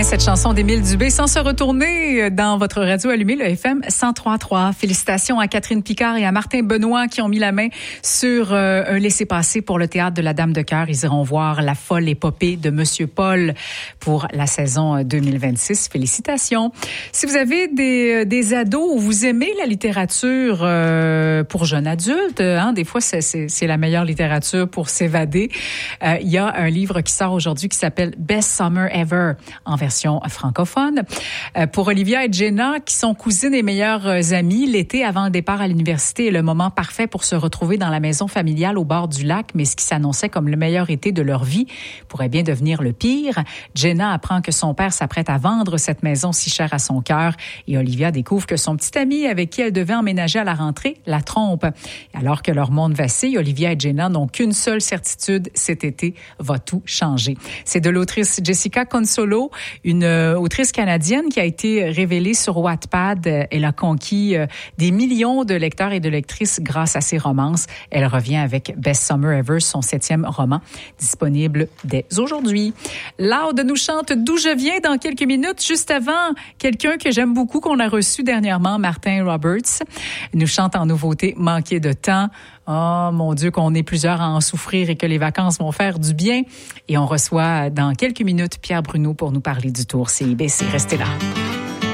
Bien, cette chanson d'Émile Dubé, sans se retourner dans votre radio allumée, le FM 103.3. Félicitations à Catherine Picard et à Martin Benoît qui ont mis la main sur un laissez-passer pour le théâtre de la Dame de Cœur. Ils iront voir la folle épopée de Monsieur Paul pour la saison 2026. Félicitations. Si vous avez des ados ou vous aimez la littérature pour jeunes adultes, des fois c'est la meilleure littérature pour s'évader. Il y a un livre qui sort aujourd'hui qui s'appelle Best Summer Ever en version francophone. Pour Olivia et Jenna, qui sont cousines et meilleures amies, l'été avant le départ à l'université est le moment parfait pour se retrouver dans la maison familiale au bord du lac, mais ce qui s'annonçait comme le meilleur été de leur vie pourrait bien devenir le pire. Jenna apprend que son père s'apprête à vendre cette maison si chère à son cœur et Olivia découvre que son petit ami avec qui elle devait emménager à la rentrée la trompe. Alors que leur monde vacille, Olivia et Jenna n'ont qu'une seule certitude, cet été va tout changer. C'est de l'autrice Jessica Consolo, une autrice canadienne qui a été révélée sur Wattpad. Elle a conquis des millions de lecteurs et de lectrices grâce à ses romances. Elle revient avec Best Summer Ever, son 7e roman, disponible dès aujourd'hui. Loud nous chante D'où je viens dans quelques minutes. Juste avant, quelqu'un que j'aime beaucoup, qu'on a reçu dernièrement, Martin Roberts, nous chante en nouveauté Manquer de temps. Oh mon Dieu, qu'on est plusieurs à en souffrir et que les vacances vont faire du bien. Et on reçoit dans quelques minutes Pierre Bruno pour nous parler du tour CIBC. Restez là.